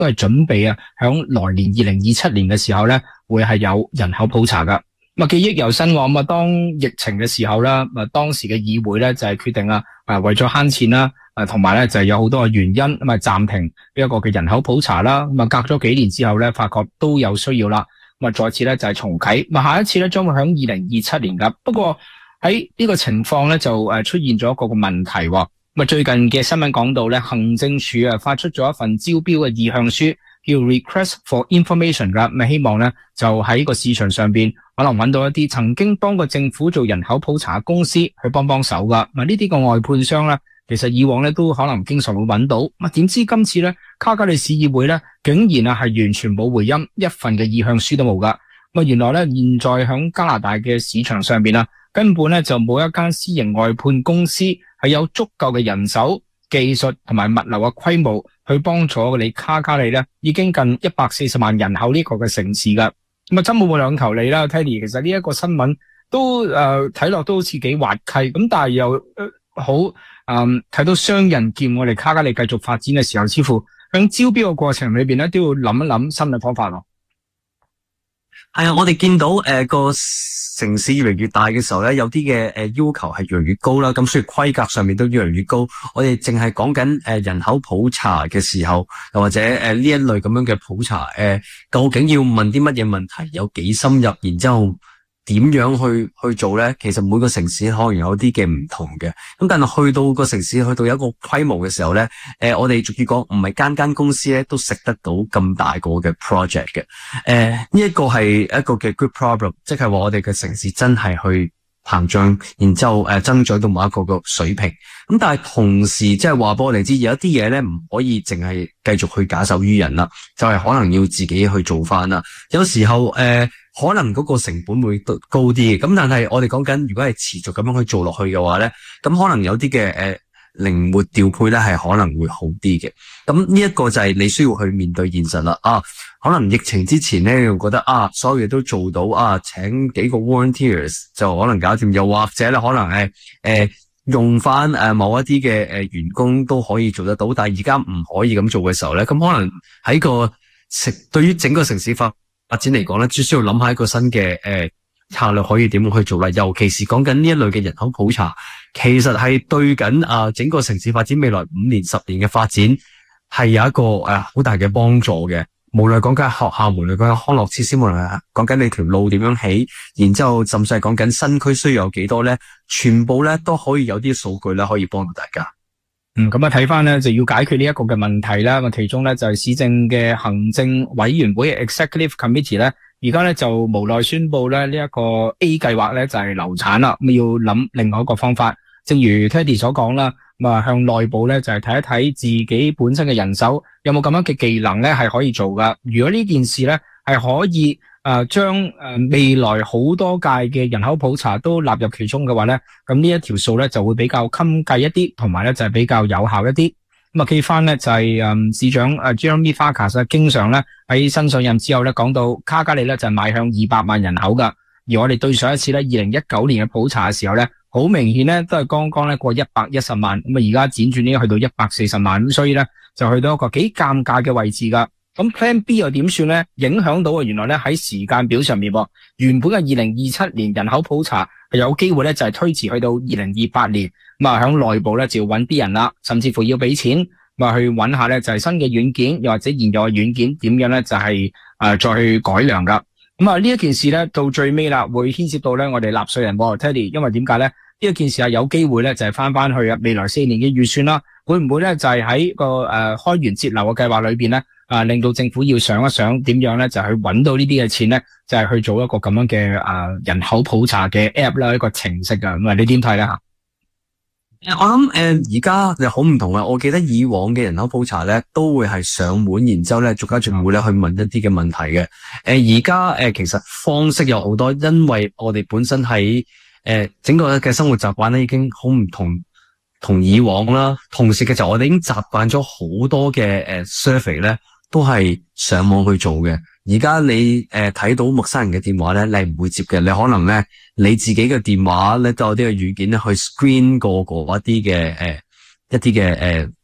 都係準備啊，響來年2027年嘅時候咧，會係有人口普查噶。咁啊，記憶猶新喎，咁啊，當疫情嘅時候啦，咁啊，當時嘅議會咧就係決定啊，為咗慳錢啦，同埋咧就係有好多嘅原因，咁啊暫停呢一個嘅人口普查啦。咁啊，隔咗幾年之後咧，發覺都有需要啦，咁啊，再次咧就係重啟。咁啊，下一次咧將會響2027年噶。不過喺呢個情況咧就出現咗一個問題。咁啊，最近嘅新聞講到咧，行政署發出咗一份招標嘅意向書，叫 Request for Information 噶。咁啊，希望咧就喺個市場上邊可能揾到一啲曾經幫過政府做人口普查嘅公司去幫手噶。呢啲個外判商咧，其實以往咧都可能經常會揾到。咁點知今次咧卡加利市議會咧竟然係完全冇回音，一份嘅意向書都冇噶。咁原來咧現在響加拿大嘅市場上邊根本咧就冇一間私營外判公司係有足夠嘅人手、技術同埋物流嘅規模去幫助我哋卡加利咧已經近140萬人口呢個嘅城市噶。咁啊，真冇兩求你啦 ，Teddy。其實呢一個新聞都睇落都好似幾滑稽，咁但係又好睇到商人見我哋卡加利繼續發展嘅時候，似乎響招標嘅過程裏邊咧都要諗一諗新嘅方法咯。 係啊，我哋見到個城市越嚟越大嘅時候咧，有啲嘅要求係越嚟越高啦，咁所以規格上面都越嚟越高。我哋淨係講緊人口普查嘅時候，又或者呢一類咁樣嘅普查，究竟要問啲乜嘢問題，有幾深入，然之後點樣去做咧？其實每個城市可能有啲嘅唔同嘅，咁但係去到個城市去到有一個規模嘅時候咧，我哋俗語講唔係間公司咧都食得到咁大個嘅 project 嘅，呢一個係一個嘅 good problem， 即係話我哋嘅城市真係去膨脹，然之後增長到某一個個水平。咁但係同時即係話俾我哋知，有一啲嘢咧唔可以淨係繼續去假手於人啦，就係可能要自己去做翻啦。有時候可能嗰個成本會高啲嘅，咁但係我哋講緊如果係持續咁樣去做落去嘅話咧，咁可能有啲嘅靈活調配咧係可能會好啲嘅。咁呢一個就係你需要去面對現實啦。可能疫情之前咧，你覺得所有嘢都做到請幾個 volunteers 就可能搞掂，又或者咧可能用翻某一啲嘅員工都可以做得到，但係而家唔可以咁做嘅時候咧，咁可能喺個對於整個城市發展嚟講咧，只需要諗下一個新嘅策略可以點樣去做啦。尤其是講緊呢一類嘅人口普查，其實係對緊整個城市發展未來5年、10年嘅發展係有一個好大嘅幫助嘅。無論講緊學校，無論講緊康樂設施，無論講緊你條路點樣起，然之後甚至係講緊新區需要有幾多咧，全部咧都可以有啲數據咧可以幫到大家。 咁睇翻咧就要解決呢一個嘅問題啦。咁其中咧就係市政嘅行政委員會 Executive Committee 咧，而家咧就無奈宣布咧呢一個 A 計劃咧就係流產啦。咁要諗另外一個方法。正如 Teddy 所講啦，咁向內部咧就係睇一睇自己本身嘅人手有冇咁樣嘅技能咧係可以做噶。如果呢件事咧係可以將未來好多屆嘅人口普查都納入其中嘅話咧，咁呢一條數咧就會比較襟計一啲，同埋咧就係比較有效一啲。咁記翻咧就係市長Jeremy Farkas 經常咧喺新上任之後咧講到卡加利咧就係邁向200萬人口噶，而我哋對上一次咧2019年嘅普查嘅時候咧，好明顯咧都係剛剛咧過110萬，咁而家輾轉呢去到140萬，咁所以咧就去到一個幾尷尬嘅位置噶。咁 Plan B 又點算咧？影響到原來咧喺時間表上面，原本嘅2027年人口普查係有機會咧就係推遲去到2028年。咁響內部咧就要揾啲人啦，甚至乎要俾錢，去揾下咧就係新嘅軟件，又或者現有嘅軟件點樣咧就係再去改良噶。咁呢一件事咧到最尾啦，會牽涉到咧我哋納稅人 Teddy， 因為點解咧？呢一件事係有機會咧就係翻去未來4年嘅預算啦，會唔會咧就係喺個開源節流嘅計劃裏邊咧令到政府要想一想點樣咧就去揾到呢啲嘅錢咧，就係去做一個咁樣嘅人口普查嘅 app 啦，一個程式啊。咁你點睇咧吓？ 我諗而家就好唔同啊！我記得以往嘅人口普查咧，都會係上門，然之後咧逐家逐戶咧去問一啲嘅問題嘅。而家其實方式有好多，因為我哋本身喺整個嘅生活習慣咧已經好唔同以往啦。同時嘅就我哋已經習慣咗好多嘅survey 咧，都係上網去做嘅。而家你睇到陌生人嘅電話咧，你唔會接嘅。你可能咧你自己嘅電話咧都有啲嘅軟件咧去 screen 過一啲嘅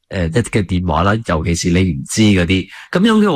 一啲嘅電話啦，尤其是你唔知嗰啲咁樣嘅話。